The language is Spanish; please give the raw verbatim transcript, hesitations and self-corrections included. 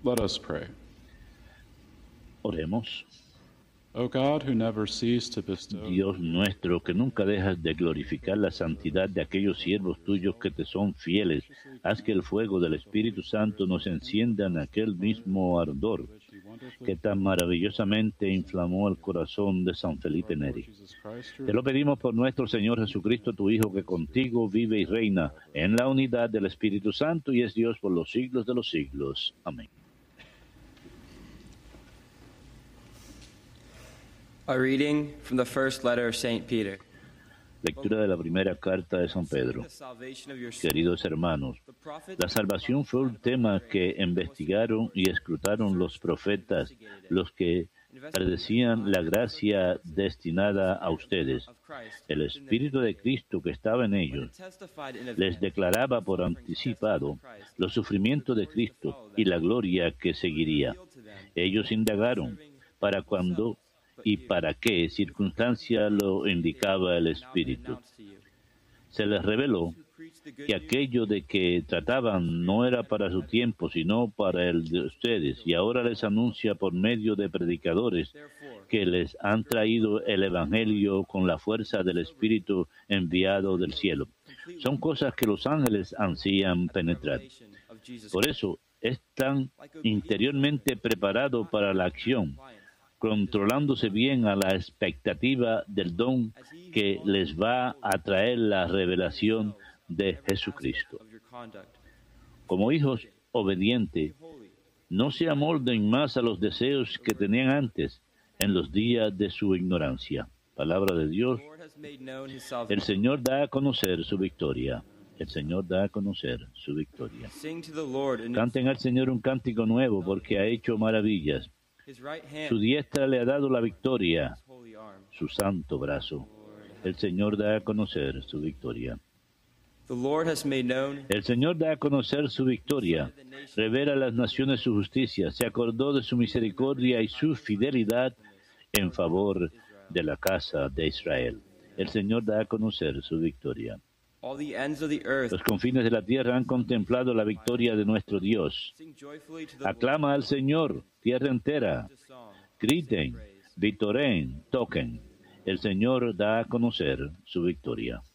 Let us pray. Oremos. O God, who never cease to bestow Dios nuestro, que nunca dejas de glorificar la santidad de aquellos siervos tuyos que te son fieles, haz que el fuego del Espíritu Santo nos encienda en aquel mismo ardor que tan maravillosamente inflamó el corazón de San Felipe Neri. Te lo pedimos por nuestro Señor Jesucristo, tu Hijo, que contigo vive y reina en la unidad del Espíritu Santo y es Dios por los siglos de los siglos. Amén. A reading from the first letter of Saint Peter. Lectura de la primera carta de San Pedro. Queridos hermanos, la salvación fue un tema que investigaron y escrutaron los profetas, los que predecían la gracia destinada a ustedes. El Espíritu de Cristo que estaba en ellos les declaraba por anticipado los sufrimientos de Cristo y la gloria que seguiría. Ellos indagaron para cuándo y para qué circunstancia lo indicaba el Espíritu. Se les reveló que aquello de que trataban no era para su tiempo, sino para el de ustedes, y ahora les anuncia por medio de predicadores que les han traído el Evangelio con la fuerza del Espíritu enviado del cielo. Son cosas que los ángeles ansían penetrar. Por eso, están interiormente preparados para la acción, controlándose bien a la expectativa del don que les va a traer la revelación de Jesucristo. Como hijos obedientes, no se amolden más a los deseos que tenían antes en los días de su ignorancia. Palabra de Dios. El Señor da a conocer su victoria. El Señor da a conocer su victoria. Canten al Señor un cántico nuevo porque ha hecho maravillas. Su diestra le ha dado la victoria, su santo brazo. El Señor da a conocer su victoria. El Señor da a conocer su victoria. Revela a las naciones su justicia. Se acordó de su misericordia y su fidelidad en favor de la casa de Israel. El Señor da a conocer su victoria. Los confines de la tierra han contemplado la victoria de nuestro Dios. Aclama al Señor, tierra entera. Griten, vitoreen, toquen. El Señor da a conocer su victoria.